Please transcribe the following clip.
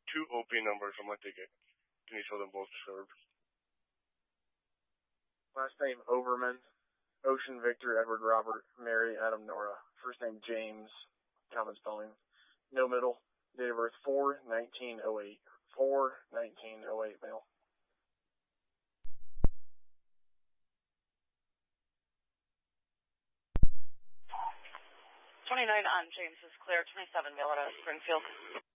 two OP numbers on my ticket. Can you show them both served? Last name Overman, Ocean Victor Edward Robert Mary Adam Nora. First name James, common spelling. No middle. Date of birth 4/1908. 4/1908 male. 29 on James is clear. 27 male out of Springfield.